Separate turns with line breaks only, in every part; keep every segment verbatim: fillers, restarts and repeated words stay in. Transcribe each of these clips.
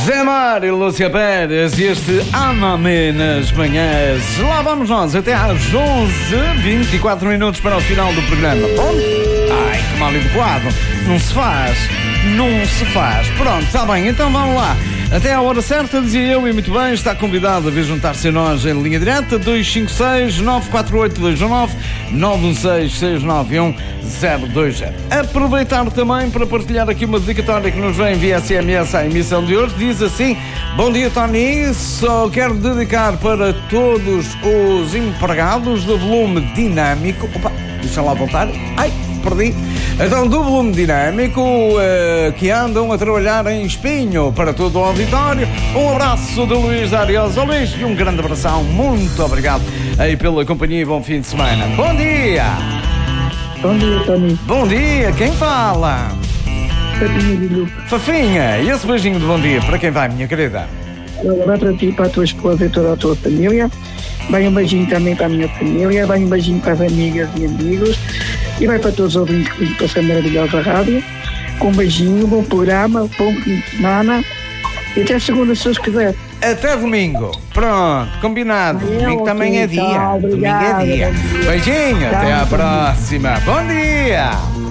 Zé Mar e Lúcia Pérez e este Ama-me nas manhãs. Lá vamos nós até às onze, vinte e quatro minutos para o final do programa. Bom? Ai, que mal educado. Não se faz. Não se faz. Pronto, está bem, então vamos lá. Até à hora certa, dizia eu, e muito bem, está convidado a vir juntar-se a nós em linha direta. Dois cinco seis, nove quatro oito, dois um nove, nove um seis, seis nove um, zero dois zero. Aproveitar também para partilhar aqui uma dedicatória que nos vem via S M S à emissão de hoje. Diz assim: bom dia, Tony, só quero dedicar para todos os empregados do volume dinâmico. Opa, deixa lá voltar. Ai, perdi. Então, do volume dinâmico uh, que andam a trabalhar em Espinho, para todo o auditório. Um abraço de Luís Ariosa. Luís, e um grande abração. Muito obrigado aí pela companhia e bom fim de semana. Bom dia!
Bom dia, Tony.
Bom dia, quem fala?
Fafinha de Lupe.
Fafinha, e esse beijinho de bom dia, para quem vai, minha querida?
Vai para ti, para a tua esposa e toda a tua família. Vai um beijinho também para a minha família. Vai um beijinho para as amigas e amigos. E vai para todos os ouvintes que estão essa maravilhosa rádio. Com um beijinho, bom programa, bom fim de semana. E até segunda, se Deus quiser.
Até domingo. Pronto, combinado.
Eu,
Domingo também é dia.
Tchau,
Domingo é dia.
dia.
Beijinho,
Tchau,
até à
bom
próxima. Bom dia.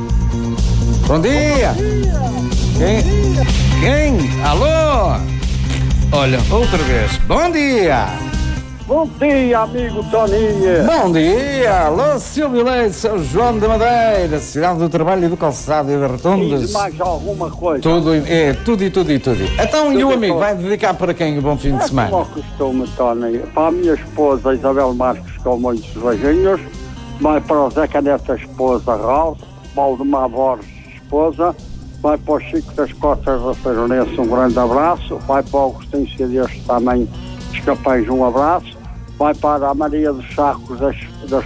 Bom dia. Quem? Quem? Alô? Olha, outra vez. Bom dia.
Bom dia, amigo Toninho.
Bom dia. Alô, Silvio Leite, São João da Madeira, cidade do trabalho e do calçado e das rotundas.
Diz mais alguma coisa?
Tudo, é, tudo e tudo e tudo. Então,
Tudo
e o
e
amigo
tudo.
vai dedicar para quem o bom fim de
É
semana?
como ao costume, Tony. Para a minha esposa, Isabel Marques, com muitos beijinhos. Vai para o Zé Caneta, esposa, Raul. Valdemar Borges, esposa. Vai para o Chico das Costas da Sejonense, um grande abraço. Vai para o Agostinho Cedeste também, Escapéis, um abraço. Vai para a Maria dos Sacos das, das